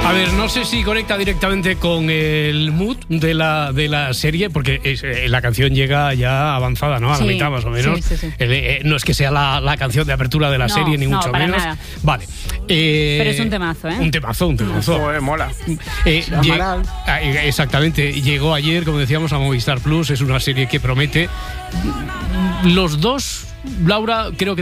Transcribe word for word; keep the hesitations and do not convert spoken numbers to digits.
A ver, no sé si conecta directamente con el mood de la, de la serie, porque es, eh, la canción llega ya avanzada, ¿no? A la Sí, mitad más o menos. sí, sí, sí. El, eh, no es que sea la, la canción de apertura de la No, serie, ni no, mucho para menos. nada. Vale. Eh, Pero es un temazo, ¿eh? Un temazo, un temazo. Joder, mola. Eh, Se lleg- llamará. ah, eh, exactamente, llegó ayer, como decíamos, a Movistar Plus. Es una serie que promete. Los dos, Laura, creo que